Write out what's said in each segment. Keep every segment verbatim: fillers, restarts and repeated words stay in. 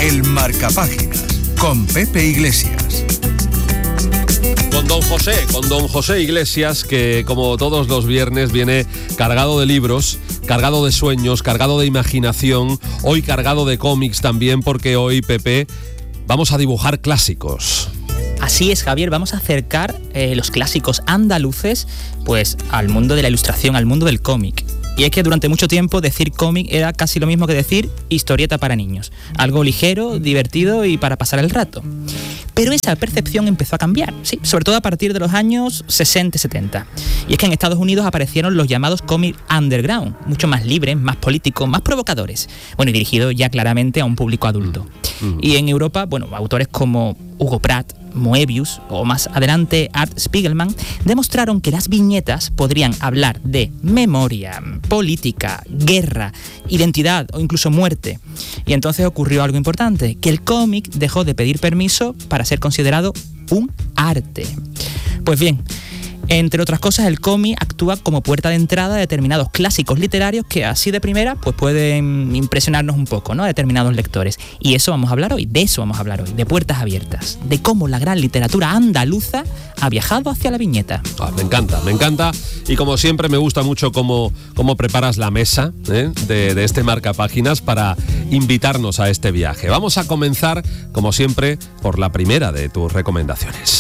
El Marcapáginas, con Pepe Iglesias. Con don José, con don José Iglesias, que como todos los viernes viene cargado de libros, cargado de sueños, cargado de imaginación, hoy cargado de cómics también, porque hoy, Pepe, vamos a dibujar clásicos. Así es, Javier, vamos a acercar eh, los clásicos andaluces pues al mundo de la ilustración, al mundo del cómic. Y es que durante mucho tiempo decir cómic era casi lo mismo que decir historieta para niños. Algo ligero, divertido y para pasar el rato. Pero esa percepción empezó a cambiar, sí, sobre todo a partir de los años sesenta y setenta. Y es que en Estados Unidos aparecieron los llamados cómics underground, mucho más libres, más políticos, más provocadores. Bueno, y dirigidos ya claramente a un público adulto. Mm. Y en Europa, bueno, autores como Hugo Pratt, Moebius o más adelante Art Spiegelman demostraron que las viñetas podrían hablar de memoria, política, guerra, identidad o incluso muerte. Y entonces ocurrió algo importante, que el cómic dejó de pedir permiso para ser considerado un arte. Pues bien, entre otras cosas, el cómic actúa como puerta de entrada a determinados clásicos literarios que así de primera pues pueden impresionarnos un poco, ¿no?, a determinados lectores. Y eso vamos a hablar hoy, de eso vamos a hablar hoy, de puertas abiertas, de cómo la gran literatura andaluza ha viajado hacia la viñeta. Ah, me encanta, me encanta. Y como siempre me gusta mucho cómo, cómo preparas la mesa ¿eh? de, de este Marcapáginas para invitarnos a este viaje. Vamos a comenzar, como siempre, por la primera de tus recomendaciones.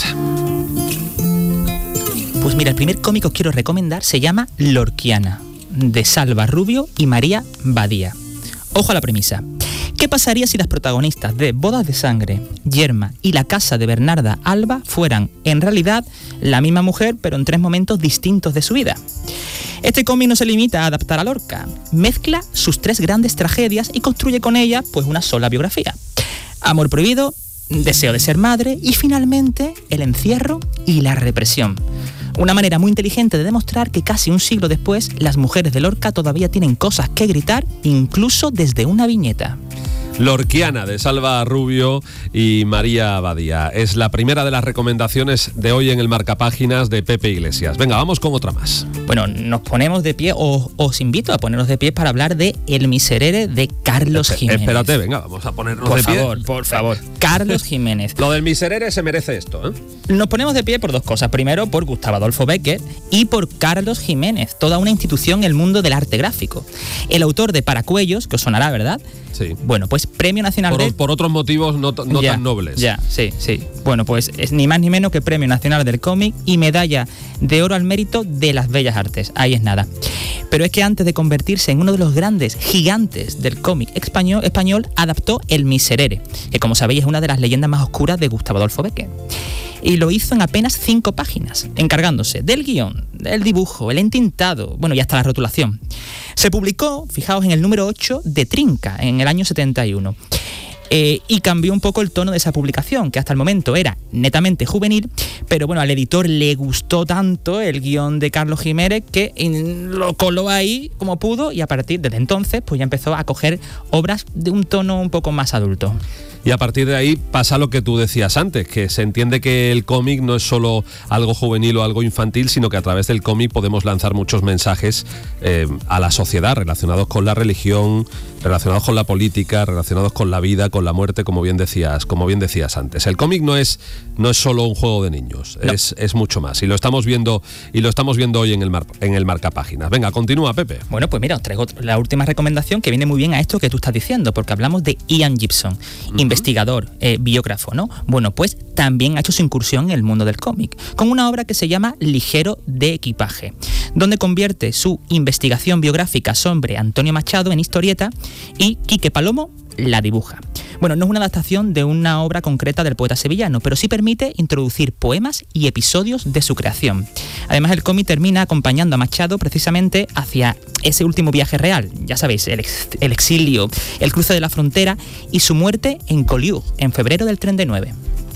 Pues mira, el primer cómic que os quiero recomendar se llama Lorquiana, de Salva Rubio y María Badía. Ojo a la premisa. ¿Qué pasaría si las protagonistas de Bodas de Sangre, Yerma y La Casa de Bernarda Alba fueran, en realidad, la misma mujer, pero en tres momentos distintos de su vida? Este cómic no se limita a adaptar a Lorca, mezcla sus tres grandes tragedias y construye con ellas pues una sola biografía. Amor prohibido, deseo de ser madre y finalmente el encierro y la represión. Una manera muy inteligente de demostrar que casi un siglo después las mujeres de Lorca todavía tienen cosas que gritar, incluso desde una viñeta. Lorquiana, de Salva Rubio y María Badía. Es la primera de las recomendaciones de hoy en el Marcapáginas de Pepe Iglesias. Venga, vamos con otra más. Bueno, nos ponemos de pie, o os invito a ponernos de pie para hablar de El Miserere de Carlos Espe- Jiménez. Espérate, venga, vamos a ponernos por de pie. Por favor, por favor. Carlos Jiménez. Lo del Miserere se merece esto, ¿eh? Nos ponemos de pie por dos cosas. Primero, por Gustavo Adolfo Bécquer y por Carlos Jiménez, toda una institución en el mundo del arte gráfico. El autor de Paracuellos, que os sonará, ¿verdad? Sí. Bueno, pues Premio Nacional por, de... por otros motivos no, no ya, tan nobles. Ya, sí, sí. Bueno, pues es ni más ni menos que Premio Nacional del Cómic y Medalla de Oro al Mérito de las Bellas Artes. Ahí es nada. Pero es que antes de convertirse en uno de los grandes gigantes del cómic español, español adaptó El Miserere, que como sabéis es una de las leyendas más oscuras de Gustavo Adolfo Bécquer. Y lo hizo en apenas cinco páginas, encargándose del guión, del dibujo, el entintado, bueno, y hasta la rotulación. Se publicó, fijaos, en el número ocho de Trinca, en el año setenta y uno. Eh, y cambió un poco el tono de esa publicación, que hasta el momento era netamente juvenil, pero bueno, al editor le gustó tanto el guión de Carlos Jiménez que lo coló ahí como pudo, y a partir de entonces pues ya empezó a coger obras de un tono un poco más adulto. Y a partir de ahí pasa lo que tú decías antes, que se entiende que el cómic no es solo algo juvenil o algo infantil, sino que a través del cómic podemos lanzar muchos mensajes eh, a la sociedad relacionados con la religión, relacionados con la política, relacionados con la vida, con la muerte, como bien decías, como bien decías antes. El cómic no es no es solo un juego de niños, no. es, es mucho más. Y lo estamos viendo y lo estamos viendo hoy en el mar, en el Marcapáginas. Venga, continúa, Pepe. Bueno, pues mira, os traigo la última recomendación que viene muy bien a esto que tú estás diciendo, porque hablamos de Ian Gibson, uh-huh. investigador, eh, biógrafo, ¿no? Bueno, pues también ha hecho su incursión en el mundo del cómic, con una obra que se llama Ligero de equipaje, donde convierte su investigación biográfica sobre Antonio Machado en historieta y Quique Palomo la dibuja. Bueno, no es una adaptación de una obra concreta del poeta sevillano, pero sí permite introducir poemas y episodios de su creación. Además, el cómic termina acompañando a Machado precisamente hacia ese último viaje real, ya sabéis, el, ex, el exilio, el cruce de la frontera y su muerte en Collioure, en febrero del treinta y nueve.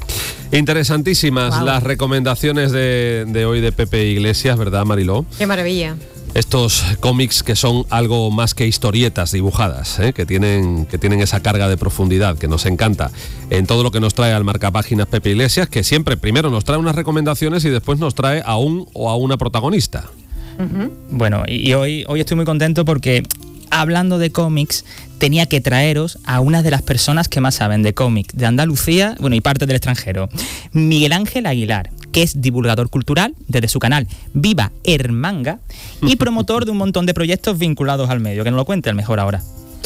Interesantísimas wow. las recomendaciones de, de hoy de Pepe Iglesias, ¿verdad, Mariló? Qué maravilla. Estos cómics que son algo más que historietas dibujadas, ¿eh? que tienen, que tienen esa carga de profundidad que nos encanta en todo lo que nos trae al Marcapáginas Pepe Iglesias, que siempre primero nos trae unas recomendaciones y después nos trae a un o a una protagonista. Uh-huh. Bueno, y hoy, hoy estoy muy contento porque hablando de cómics, tenía que traeros a una de las personas que más saben de cómic de Andalucía, bueno, y parte del extranjero, Miguel Ángel Aguilar, que es divulgador cultural desde su canal Viva Hermanga y promotor de un montón de proyectos vinculados al medio. Que nos lo cuente el mejor ahora.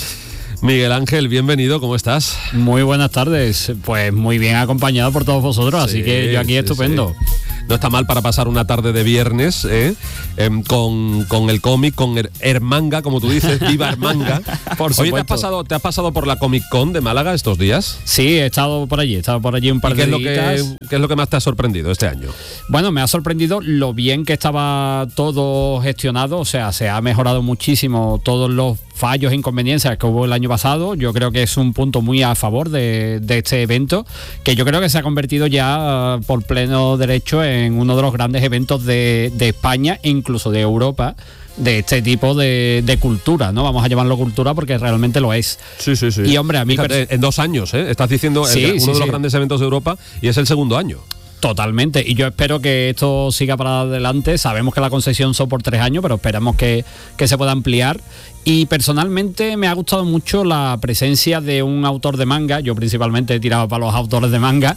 Miguel Ángel, bienvenido, ¿cómo estás? Muy buenas tardes, pues muy bien acompañado por todos vosotros, sí, así que yo aquí sí, estupendo. Sí. No está mal para pasar una tarde de viernes eh, eh, con, con el cómic, con Hermanga, como tú dices, Viva Hermanga. Por Oye, ¿te has, pasado, ¿te has pasado por la Comic Con de Málaga estos días? Sí, he estado por allí, he estado por allí un par ¿Y qué de es días. Lo que, ¿Qué es lo que más te ha sorprendido este año? Bueno, me ha sorprendido lo bien que estaba todo gestionado, o sea, se ha mejorado muchísimo todos los fallos e inconveniencias que hubo el año pasado. Yo creo que es un punto muy a favor de, de este evento, que yo creo que se ha convertido ya uh, por pleno derecho en uno de los grandes eventos de, de España e incluso de Europa, de este tipo de, de cultura, ¿no? Vamos a llamarlo cultura porque realmente lo es. Sí, sí, sí. Y hombre, a mí... Fíjate, en dos años, ¿eh? Estás diciendo sí, el, uno sí, de los sí. grandes eventos de Europa y es el segundo año. Totalmente, y yo espero que esto siga para adelante. Sabemos que la concesión son por tres años, pero esperamos que, que se pueda ampliar. Y personalmente me ha gustado mucho la presencia de un autor de manga. Yo principalmente he tirado para los autores de manga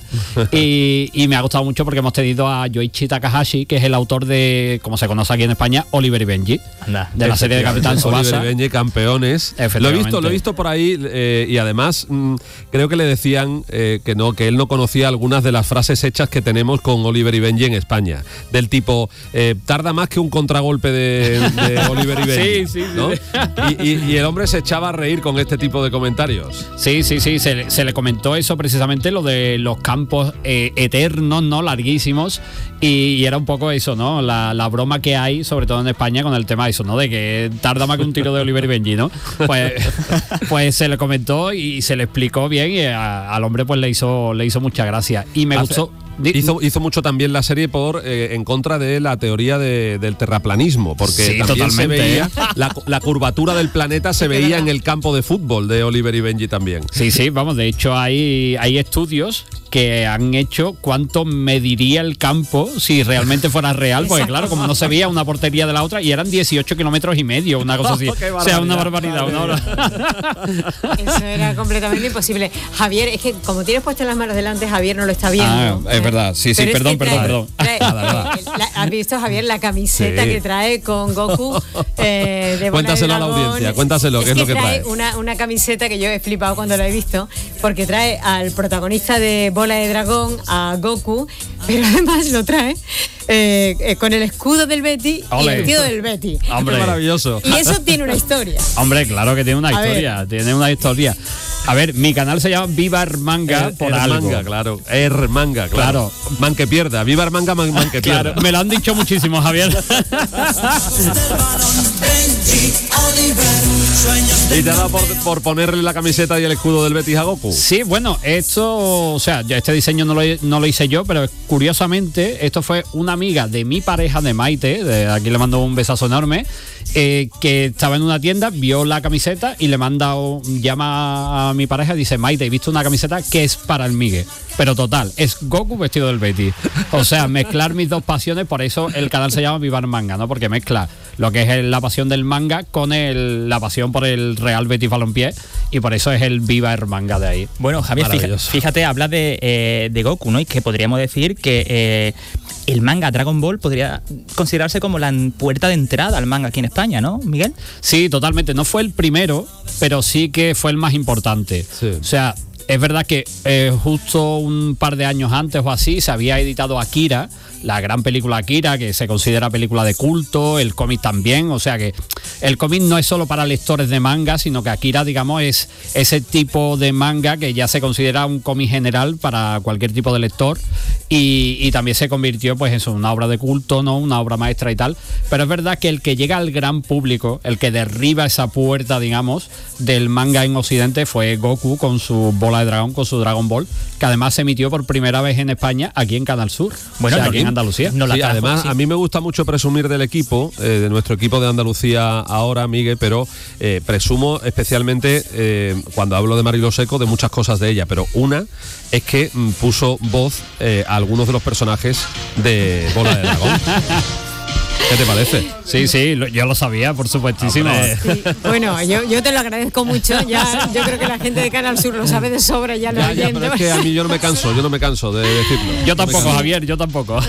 y, y me ha gustado mucho porque hemos tenido a Yoichi Takahashi, que es el autor de, como se conoce aquí en España, Oliver y Benji. Anda, de la serie de Capitán Tsubasa. Oliver y Benji, campeones. Lo he visto, lo he visto por ahí eh, y además mmm, creo que le decían eh, que no, que él no conocía algunas de las frases hechas que tenemos con Oliver y Benji en España, del tipo eh, tarda más que un contragolpe de, de Oliver y Benji. Sí, sí, ¿no? sí. Y, y, y el hombre se echaba a reír con este tipo de comentarios. Sí, sí, sí, se, se le comentó eso precisamente, lo de los campos eh, eternos, ¿no? Larguísimos, y, y era un poco eso, ¿no? La, la broma que hay, sobre todo en España, con el tema de eso, ¿no? De que tarda más que un tiro de Oliver y Benji, ¿no? Pues, pues se le comentó y se le explicó bien y a, al hombre pues le hizo, le hizo mucha gracia. Y me Hace, gustó... Hizo, hizo mucho también la serie por eh, en contra de la teoría de, del terraplanismo, porque sí, también se veía ¿eh? la, la curvatura del planeta se veía en el campo de fútbol de Oliver y Benji también. Sí, sí, vamos, de hecho hay, hay estudios que han hecho cuánto mediría el campo si realmente fuera real, porque claro, como no se veía una portería de la otra, y eran dieciocho kilómetros y medio, una cosa así. Oh, o sea, una barbaridad. Una hora. Eso era completamente imposible. Javier, es que como tienes puestas las manos delante, Javier no lo está viendo. Ah, es verdad, sí, sí, Pero perdón, es que perdón, trae, perdón. Trae, nada, nada. La, ¿has visto, Javier, la camiseta sí. que trae con Goku? Eh, de cuéntaselo a la audiencia, cuéntaselo, ¿qué es, es lo que trae? trae una, una camiseta que yo he flipado cuando la he visto, porque trae al protagonista de Bola de Dragón, a Goku, pero además lo trae eh, eh, con el escudo del Betis y el tío del Betis. Hombre, qué maravilloso. Y eso tiene una historia. Hombre, claro que tiene una A historia, ver. tiene una historia. A ver, mi canal se llama Viva Hermanga por algo. Hermanga, claro. Hermanga, claro. Claro. Man que pierda. Viva Hermanga, man, man que pierda. Claro, me lo han dicho muchísimo, Javier. ¿Y te ha dado por, por ponerle la camiseta y el escudo del Betis a Goku? Sí, bueno, esto, o sea, ya este diseño no lo, no lo hice yo, pero curiosamente esto fue una amiga de mi pareja, de Maite, de aquí le mando un besazo enorme, eh, que estaba en una tienda, vio la camiseta y le manda, llama a mi pareja y dice: Maite, he visto una camiseta que es para el Migue. Pero total, es Goku vestido del Betis. O sea, mezclar mis dos pasiones, por eso el canal se llama Viva Manga, ¿no? Porque mezcla lo que es el, la pasión del manga con el, la pasión por el Real Betis Balompié, y por eso es el Viva Manga de ahí. Bueno, Javier, fíjate, fíjate habla de, eh, de Goku, ¿no? Y que podríamos decir que eh, el manga Dragon Ball podría considerarse como la puerta de entrada al manga aquí en España, ¿no, Miguel? Sí, totalmente. No fue el primero, pero sí que fue el más importante. Sí. O sea, es verdad que eh, justo un par de años antes o así se había editado Akira, la gran película Akira, que se considera película de culto, el cómic también, o sea que el cómic no es solo para lectores de manga, sino que Akira, digamos, es ese tipo de manga que ya se considera un cómic general para cualquier tipo de lector, y, y también se convirtió pues en una obra de culto, ¿no? Una obra maestra y tal, pero es verdad que el que llega al gran público, el que derriba esa puerta, digamos, del manga en Occidente fue Goku con su bola de dragón, con su Dragon Ball, que además se emitió por primera vez en España aquí en Canal Sur, bueno, o sea, no, aquí en Andalucía. No la sí, trajo, además, sí. a mí me gusta mucho presumir del equipo, eh, de nuestro equipo de Andalucía ahora, Miguel, pero eh, presumo especialmente, eh, cuando hablo de Marilo Seco, de muchas cosas de ella, pero una es que mm, puso voz eh, a algunos de los personajes de Bola de Dragón. ¿Qué te parece? Sí, sí, lo, yo lo sabía, por supuestísimo. Sí. Bueno, yo, yo te lo agradezco mucho. Ya, yo creo que la gente de Canal Sur lo sabe de sobra, ya lo Ya, ya, pero es que a mí yo no me canso, yo no me canso de decirlo. Yo No me tampoco, canso. Javier, yo tampoco.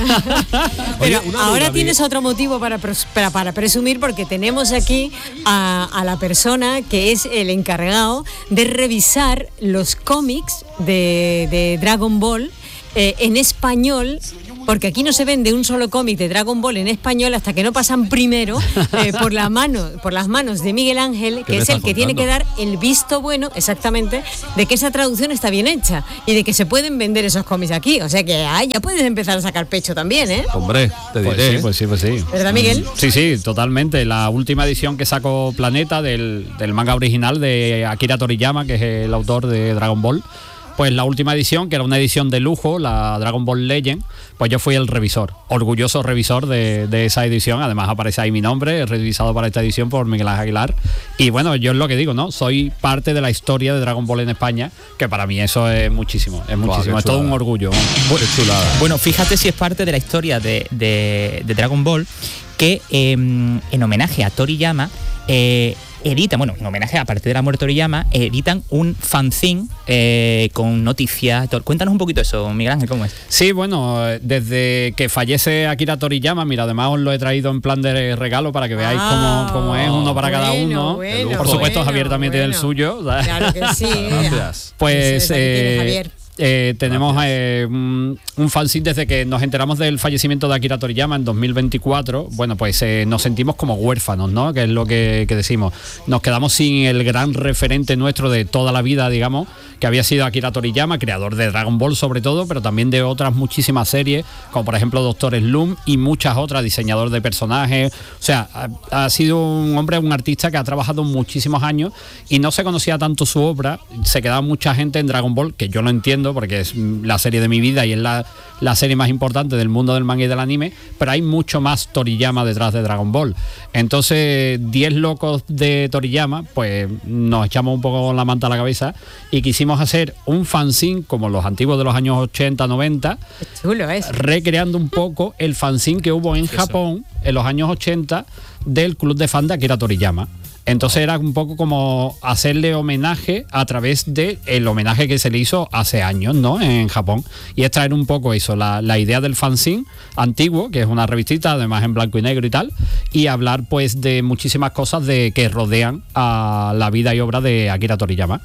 Pero Oye, una ahora duda, tienes Miguel. otro motivo para, pres- para, para presumir, porque tenemos aquí a, a la persona que es el encargado de revisar los cómics de, de Dragon Ball eh, en español. Porque aquí no se vende un solo cómic de Dragon Ball en español hasta que no pasan primero eh, por la mano, por las manos de Miguel Ángel, ¿Qué que me es el estás que tiene que contando? dar el visto bueno, exactamente, de que esa traducción está bien hecha y de que se pueden vender esos cómics aquí. O sea que ay, ya puedes empezar a sacar pecho también, ¿eh? Hombre, te diré. Pues sí, ¿eh? pues sí, pues sí. ¿Verdad, Miguel? Sí, sí, totalmente. La última edición que sacó Planeta del, del manga original de Akira Toriyama, que es el autor de Dragon Ball, pues la última edición, que era una edición de lujo, la Dragon Ball Legend, pues yo fui el revisor, orgulloso revisor de, de esa edición. Además aparece ahí mi nombre, revisado para esta edición por Miguel Ángel Aguilar. Y bueno, yo es lo que digo, ¿no? Soy parte de la historia de Dragon Ball en España, que para mí eso es muchísimo, es Buah, muchísimo, qué es todo un chulada. orgullo. Qué chulada. Bueno, fíjate si es parte de la historia de, de- de Dragon Ball que eh, en homenaje a Toriyama eh, editan, bueno, en homenaje a partir de la muerte de Toriyama, editan un fanzine eh, con noticias. todo. Cuéntanos un poquito eso, Miguel Ángel, ¿cómo es? Sí, bueno, eh, desde que fallece Akira Toriyama, mira, además os lo he traído en plan de regalo para que veáis Ah, cómo, cómo es, uno para cada bueno, uno. bueno, Por supuesto, bueno, Javier también tiene el bueno. suyo. ¿sabes? Claro que sí. Gracias. Pues Ese es el que tiene eh, Javier. eh, tenemos eh, un, un fanzine desde que nos enteramos del fallecimiento de Akira Toriyama en dos mil veinticuatro. Bueno, pues eh, nos sentimos como huérfanos, ¿no? Que es lo que, que decimos. Nos quedamos sin el gran referente nuestro de toda la vida, digamos, que había sido Akira Toriyama, creador de Dragon Ball sobre todo, pero también de otras muchísimas series, como por ejemplo Doctor Slump y muchas otras, diseñador de personajes. O sea, ha, ha sido un hombre, un artista que ha trabajado muchísimos años y no se conocía tanto su obra. Se quedaba mucha gente en Dragon Ball, que yo lo entiendo porque es la serie de mi vida y es la, la serie más importante del mundo del manga y del anime, pero hay mucho más Toriyama detrás de Dragon Ball. Entonces, diez locos de Toriyama, pues nos echamos un poco la manta a la cabeza y quisimos hacer un fanzine como los antiguos de los años ochenta, noventa, Qué chulo es. recreando un poco el fanzine que hubo en Japón en los años ochenta del club de fan de Akira Toriyama. Entonces era un poco como hacerle homenaje a través del el homenaje que se le hizo hace años, ¿no? En Japón. Y es traer un poco eso, la, la idea del fanzine antiguo, que es una revistita, además en blanco y negro y tal, y hablar pues de muchísimas cosas de que rodean a la vida y obra de Akira Toriyama.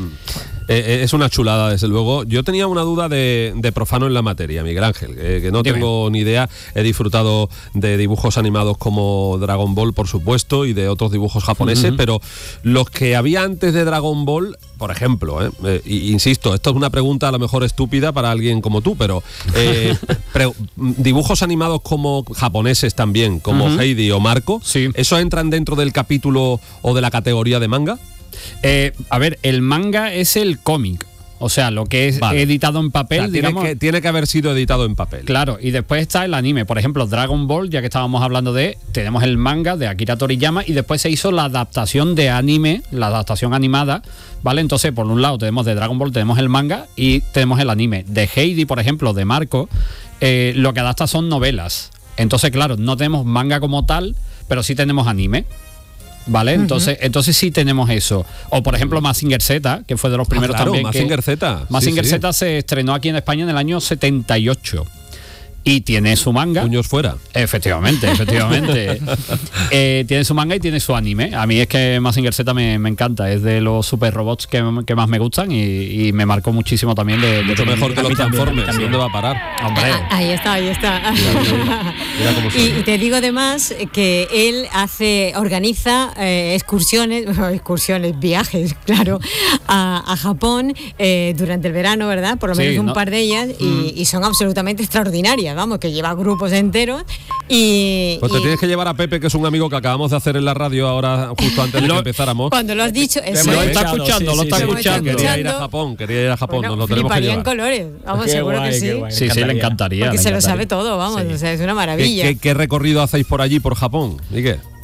Eh, eh, es una chulada, desde luego. Yo tenía una duda de, de profano en la materia, Miguel Ángel, eh, que no Dime. tengo ni idea. He disfrutado de dibujos animados como Dragon Ball, por supuesto, y de otros dibujos japoneses, Ujú. pero los que había antes de Dragon Ball, por ejemplo, eh, eh, y- insisto, esto es una pregunta a lo mejor estúpida para alguien como tú, pero eh, pre- dibujos animados como japoneses también, como Ujú. Heidi o Marco, Sí. ¿eso entran dentro del capítulo o de la categoría de manga? Eh, a ver, el manga es el cómic, o sea, lo que es Vale. editado en papel, O sea, tiene, digamos. que, tiene que haber sido editado en papel. Claro, y después está el anime. Por ejemplo, Dragon Ball, ya que estábamos hablando de, tenemos el manga de Akira Toriyama y después se hizo la adaptación de anime, la adaptación animada, ¿vale? Entonces, por un lado tenemos de Dragon Ball, tenemos el manga y tenemos el anime. De Heidi, por ejemplo, de Marco, eh, lo que adapta son novelas. Entonces, claro, no tenemos manga como tal, pero sí tenemos anime. ¿Vale? Entonces, entonces sí tenemos eso. O por ejemplo, Mazinger Z, que fue de los primeros Ah, claro, también. que- Mazinger Z. Mazinger Sí, sí. Z se estrenó aquí en España en el año setenta y ocho. Y tiene su manga. Puños fuera. Efectivamente, efectivamente. Eh, tiene su manga y tiene su anime. A mí es que Mazinger Z me, me encanta. Es de los super robots que, que más me gustan y, y me marcó muchísimo también de, de Mucho pequeño. mejor que A mí los también, a mí Transformers. también. ¿Dónde va a parar? Hombre. Ah, ahí está, ahí está. Mira cómo suena. Y, y te digo además que él hace, organiza eh, excursiones, bueno, excursiones, viajes, claro, a, a Japón eh, durante el verano, ¿verdad? Por lo Sí, menos un ¿no? par de ellas y, y son absolutamente extraordinarias, vamos, que lleva grupos enteros y, Pues te y tienes que llevar a Pepe, que es un amigo que acabamos de hacer en la radio ahora, justo antes de que Lo- empezáramos. cuando lo has dicho, eso Lo es. está escuchando, lo está sí, sí. escuchando. Quería ir a Japón, quería ir a Japón, Bueno, nos lo tenemos que fliparía en llevar. colores, vamos, Qué seguro guay, que qué sí. guay. Sí, sí, le encantaría. Porque le se lo encantaría. sabe todo, vamos, Sí. o sea, es una ¿Qué, maravilla. qué, qué recorrido hacéis por allí, por Japón? ¿Y qué?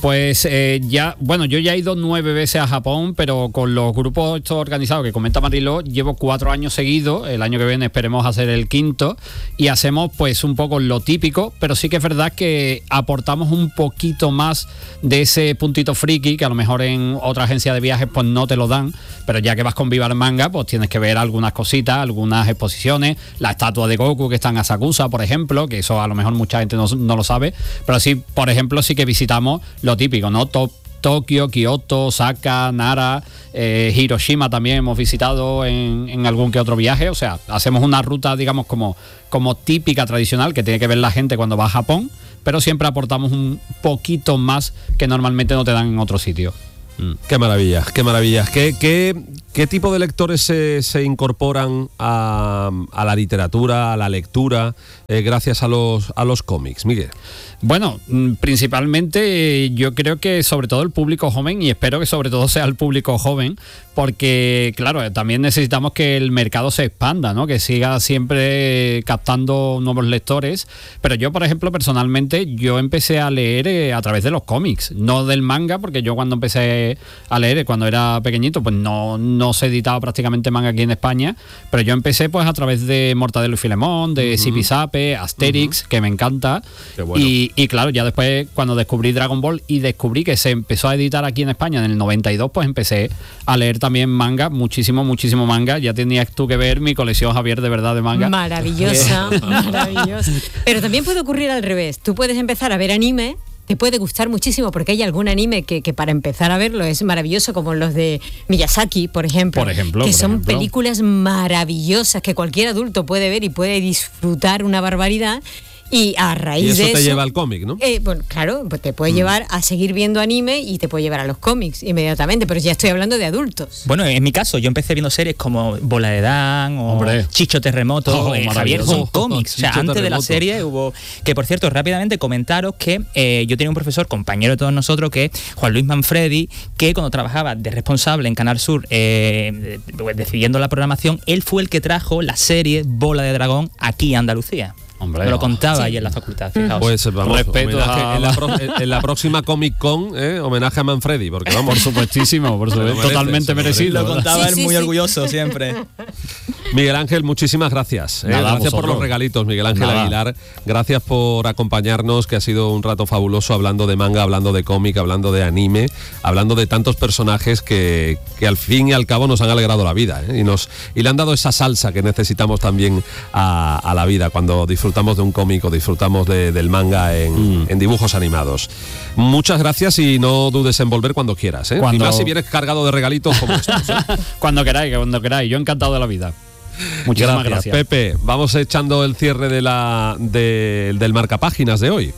Pues eh, ya, bueno, yo ya he ido nueve veces a Japón, pero con los grupos estos organizados que comenta Mariló, llevo cuatro años seguidos. El año que viene esperemos hacer el quinto y hacemos pues un poco lo típico, pero sí que es verdad que aportamos un poquito más de ese puntito friki que a lo mejor en otra agencia de viajes pues no te lo dan, pero ya que vas con Viva el Manga pues tienes que ver algunas cositas, algunas exposiciones, la estatua de Goku que está en Asakusa, por ejemplo, que eso a lo mejor mucha gente no, no lo sabe, pero sí, por ejemplo, sí que visitamos lo típico, ¿no? Top Tokio, Kioto, Osaka, Nara, eh, Hiroshima también hemos visitado en, en algún que otro viaje. O sea, hacemos una ruta, digamos, como, como típica, tradicional, que tiene que ver la gente cuando va a Japón, pero siempre aportamos un poquito más que normalmente no te dan en otro sitio. Mm. Qué maravilla, qué maravilla. ¿Qué, qué, qué tipo de lectores se, se incorporan a, a la literatura, a la lectura, eh, gracias a los, a los cómics, Miguel? Bueno, principalmente yo creo que sobre todo el público joven, y espero que sobre todo sea el público joven, porque claro, también necesitamos que el mercado se expanda, ¿no? Que siga siempre captando nuevos lectores. Pero yo, por ejemplo, personalmente, yo empecé a leer eh, a través de los cómics, no del manga, porque yo cuando empecé a leer, cuando era pequeñito, pues no, no se editaba prácticamente manga aquí en España, pero yo empecé pues a través de Mortadelo y Filemón, de uh-huh. Zipizape, Asterix, uh-huh. que me encanta. Qué bueno. y Y claro, ya después cuando descubrí Dragon Ball y descubrí que se empezó a editar aquí en España en el noventa y dos, pues empecé a leer también manga, muchísimo, muchísimo manga. Ya tenías tú que ver mi colección, Javier, de verdad, de manga. Maravillosa, maravillosa. Pero también puede ocurrir al revés. Tú puedes empezar a ver anime, te puede gustar muchísimo porque hay algún anime que, que para empezar a verlo es maravilloso, como los de Miyazaki, por ejemplo, por ejemplo que por son ejemplo. películas maravillosas que cualquier adulto puede ver y puede disfrutar una barbaridad. Y a raíz y eso de te eso... lleva al cómic, ¿no? Eh, bueno, claro, pues te puede mm. llevar a seguir viendo anime y te puede llevar a los cómics inmediatamente, pero ya estoy hablando de adultos. Bueno, en mi caso, yo empecé viendo series como Bola de Dan o Hombre. Chicho Terremoto, Oh, eh, Javier, son oh, cómics. oh, o sea, Chicho antes Terremoto. de la serie hubo... Que, por cierto, rápidamente comentaros que eh, yo tenía un profesor, compañero de todos nosotros, que es Juan Luis Manfredi, que cuando trabajaba de responsable en Canal Sur, eh, decidiendo la programación, él fue el que trajo la serie Bola de Dragón aquí a Andalucía. Hombre, me lo contaba sí. ahí en la facultad, fijaos. Pues vamos, Respeto homenaje, a... en, la pro, en la próxima Comic Con, eh, homenaje a Manfredi, porque vamos, por supuestísimo, por supuesto, merece, totalmente merecido. Lo contaba Sí, él sí, muy sí. orgulloso siempre. Miguel Ángel, muchísimas gracias. Eh, Nada, gracias vosotros. por los regalitos, Miguel Ángel Nada. Aguilar. Gracias por acompañarnos, que ha sido un rato fabuloso hablando de manga, hablando de cómic, hablando de anime, hablando de tantos personajes que, que al fin y al cabo nos han alegrado la vida, eh, y, nos, y le han dado esa salsa que necesitamos también a, a la vida cuando disfrutamos de un cómic o disfrutamos de, del manga en, mm. en dibujos animados. Muchas gracias y no dudes en volver cuando quieras, ¿eh? Cuando... Y más si vienes cargado de regalitos como estos, ¿eh? Cuando queráis, cuando queráis. Yo encantado de la vida. Muchísimas gracias, gracias. Pepe. Vamos echando el cierre de la, de, del marcapáginas de hoy.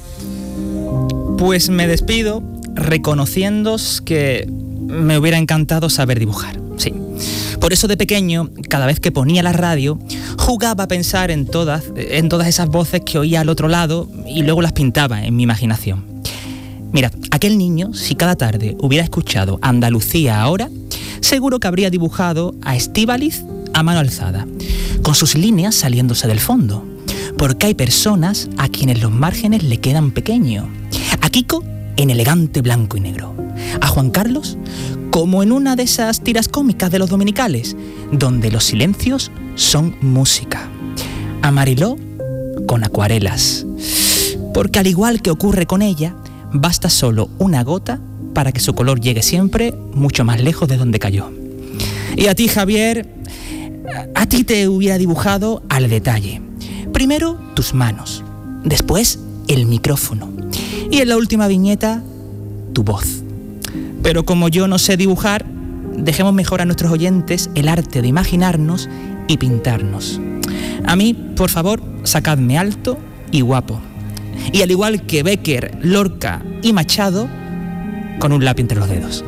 Pues me despido reconociéndoos que me hubiera encantado saber dibujar, sí. Por eso de pequeño, cada vez que ponía la radio, jugaba a pensar en todas, en todas esas voces que oía al otro lado y luego las pintaba en mi imaginación. Mirad, aquel niño, si cada tarde hubiera escuchado Andalucía ahora, seguro que habría dibujado a Estíbaliz a mano alzada, con sus líneas saliéndose del fondo, porque hay personas a quienes los márgenes le quedan pequeños. A Kiko en elegante blanco y negro, a Juan Carlos como en una de esas tiras cómicas de los dominicales, donde los silencios son música, a Mariló con acuarelas, porque al igual que ocurre con ella, basta solo una gota para que su color llegue siempre mucho más lejos de donde cayó. Y a ti, Javier, a ti te hubiera dibujado al detalle. Primero tus manos, después el micrófono y en la última viñeta tu voz. Pero como yo no sé dibujar, dejemos mejor a nuestros oyentes el arte de imaginarnos y pintarnos. A mí, por favor, sacadme alto y guapo. Y al igual que Bécquer, Lorca y Machado, con un lápiz entre los dedos.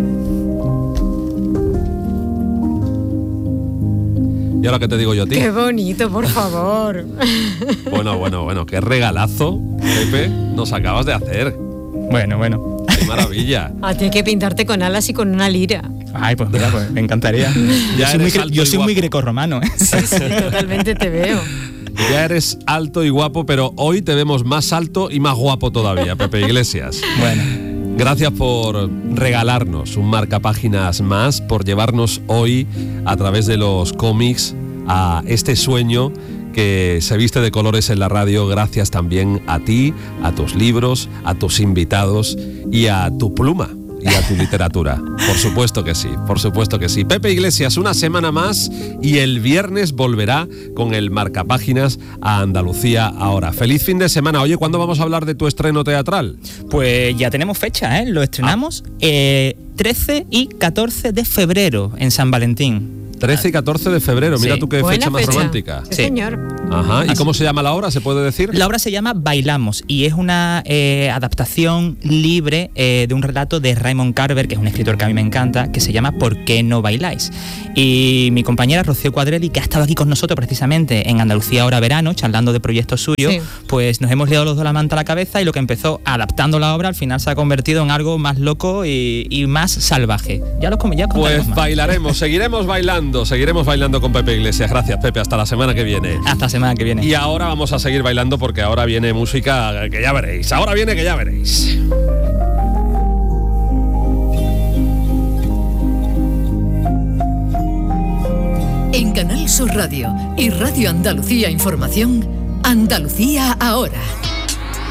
¿Y ahora qué te digo yo a ti? Qué bonito, por favor. Bueno, bueno, bueno, qué regalazo, Pepe, nos acabas de hacer. Bueno, bueno. Qué maravilla. A ti hay que pintarte con alas y con una lira. Ay, pues mira, pues me encantaría. Ya yo soy, muy, eres alto yo y soy muy guapo. grecorromano, ¿eh? Sí, sí, totalmente te veo. Ya eres alto y guapo, pero hoy te vemos más alto y más guapo todavía, Pepe Iglesias. Bueno. Gracias por regalarnos un marcapáginas más, por llevarnos hoy a través de los cómics a este sueño que se viste de colores en la radio, gracias también a ti, a tus libros, a tus invitados y a tu pluma y a tu literatura. Por supuesto que sí, por supuesto que sí. Pepe Iglesias, una semana más y el viernes volverá con el marcapáginas a Andalucía Ahora. Feliz fin de semana. Oye, ¿cuándo vamos a hablar de tu estreno teatral? Pues ya tenemos fecha, ¿eh? Lo estrenamos ah. eh, trece y catorce de febrero en San Valentín. trece y catorce de febrero, mira sí. tú qué Buena fecha más fecha. romántica. Sí, señor. Ajá. ¿Y cómo se llama la obra? ¿Se puede decir? La obra se llama Bailamos y es una eh, adaptación libre eh, de un relato de Raymond Carver, que es un escritor que a mí me encanta, que se llama ¿Por qué no bailáis? Y mi compañera Rocío Cuadrelli, que ha estado aquí con nosotros precisamente en Andalucía Ahora Verano, charlando de proyectos suyos, sí. pues nos hemos liado los dos la manta a la cabeza y lo que empezó adaptando la obra al final se ha convertido en algo más loco y, y más salvaje. Ya lo ya Pues más. bailaremos, seguiremos bailando, seguiremos bailando con Pepe Iglesias. Gracias, Pepe, hasta la semana que viene. Hasta la semana que viene. Y ahora vamos a seguir bailando porque ahora viene música que ya veréis. Ahora viene que ya veréis. En Canal Sur Radio y Radio Andalucía Información, Andalucía Ahora.